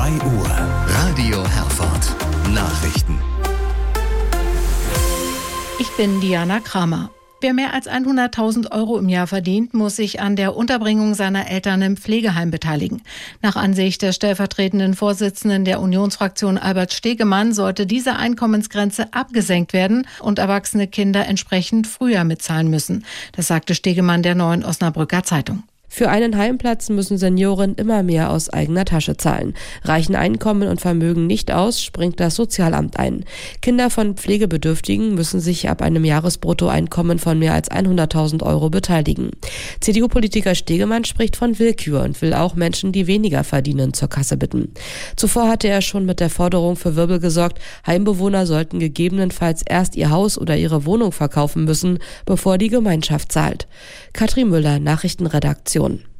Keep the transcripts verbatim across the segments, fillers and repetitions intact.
zwei Uhr. Radio Herford. Nachrichten. Ich bin Diana Kramer. Wer mehr als hunderttausend Euro im Jahr verdient, muss sich an der Unterbringung seiner Eltern im Pflegeheim beteiligen. Nach Ansicht des stellvertretenden Vorsitzenden der Unionsfraktion Albert Stegemann sollte diese Einkommensgrenze abgesenkt werden und erwachsene Kinder entsprechend früher mitzahlen müssen. Das sagte Stegemann der Neuen Osnabrücker Zeitung. Für einen Heimplatz müssen Senioren immer mehr aus eigener Tasche zahlen. Reichen Einkommen und Vermögen nicht aus, springt das Sozialamt ein. Kinder von Pflegebedürftigen müssen sich ab einem Jahresbruttoeinkommen von mehr als hunderttausend Euro beteiligen. C D U-Politiker Stegemann spricht von Willkür und will auch Menschen, die weniger verdienen, zur Kasse bitten. Zuvor hatte er schon mit der Forderung für Wirbel gesorgt, Heimbewohner sollten gegebenenfalls erst ihr Haus oder ihre Wohnung verkaufen müssen, bevor die Gemeinschaft zahlt. Katrin Müller, Nachrichtenredaktion.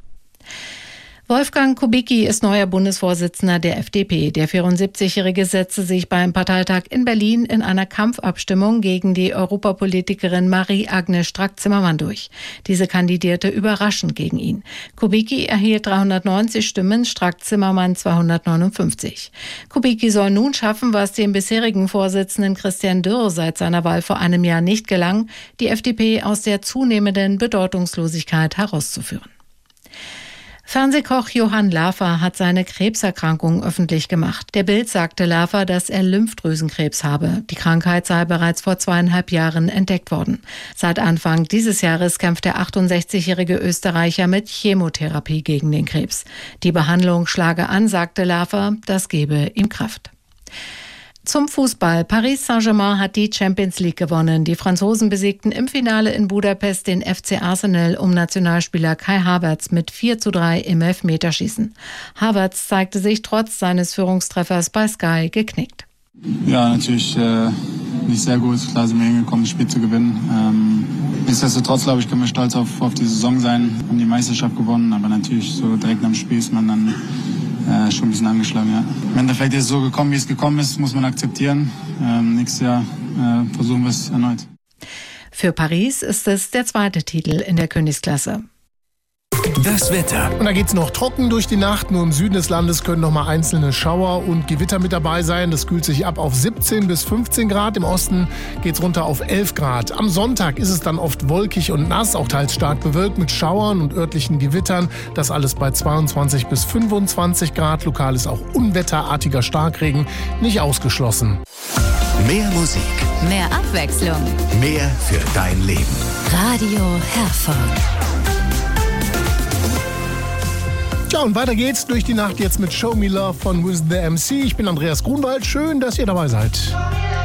Wolfgang Kubicki ist neuer Bundesvorsitzender der F D P. Der vierundsiebzigjährige setzte sich beim Parteitag in Berlin in einer Kampfabstimmung gegen die Europapolitikerin Marie-Agnes Strack-Zimmermann durch. Diese kandidierte überraschend gegen ihn. Kubicki erhielt dreihundertneunzig Stimmen, Strack-Zimmermann zweihundertneunundfünfzig. Kubicki soll nun schaffen, was dem bisherigen Vorsitzenden Christian Dürr seit seiner Wahl vor einem Jahr nicht gelang, die F D P aus der zunehmenden Bedeutungslosigkeit herauszuführen. Fernsehkoch Johann Lafer hat seine Krebserkrankung öffentlich gemacht. Der Bild sagte Lafer, dass er Lymphdrüsenkrebs habe. Die Krankheit sei bereits vor zweieinhalb Jahren entdeckt worden. Seit Anfang dieses Jahres kämpft der achtundsechzigjährige Österreicher mit Chemotherapie gegen den Krebs. Die Behandlung schlage an, sagte Lafer, das gebe ihm Kraft. Zum Fußball. Paris Saint-Germain hat die Champions League gewonnen. Die Franzosen besiegten im Finale in Budapest den F C Arsenal um Nationalspieler Kai Havertz mit vier zu drei im Elfmeterschießen. Havertz zeigte sich trotz seines Führungstreffers bei Sky geknickt. Ja, natürlich äh, nicht sehr gut. Klar sind wir hingekommen, das Spiel zu gewinnen. Ähm, nichtsdestotrotz, glaube ich, können wir stolz auf, auf die Saison sein. Haben die Meisterschaft gewonnen, aber natürlich so direkt am Spiel ist man dann Äh, schon ein bisschen angeschlagen, ja. Im Endeffekt ist es so gekommen, wie es gekommen ist, muss man akzeptieren. Ähm, nächstes Jahr äh, versuchen wir es erneut. Für Paris ist es der zweite Titel in der Königsklasse. Das Wetter. Und da geht's noch trocken durch die Nacht. Nur im Süden des Landes können noch mal einzelne Schauer und Gewitter mit dabei sein. Das kühlt sich ab auf siebzehn bis fünfzehn Grad. Im Osten geht's runter auf elf Grad. Am Sonntag ist es dann oft wolkig und nass, auch teils stark bewölkt mit Schauern und örtlichen Gewittern. Das alles bei zweiundzwanzig bis fünfundzwanzig Grad. Lokal ist auch unwetterartiger Starkregen nicht ausgeschlossen. Mehr Musik. Mehr Abwechslung. Mehr für dein Leben. Radio Herford. Tja, und weiter geht's durch die Nacht jetzt mit Show Me Love von With The M C. Ich bin Andreas Grunwald. Schön, dass ihr dabei seid.